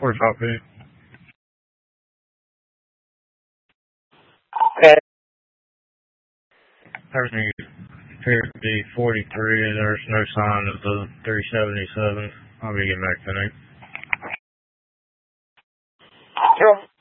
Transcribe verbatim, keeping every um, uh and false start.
forty-five feet. Okay. Everything appears to be forty-three, and there's no sign of the three seventy-seven. I'll be getting back to you. Sure.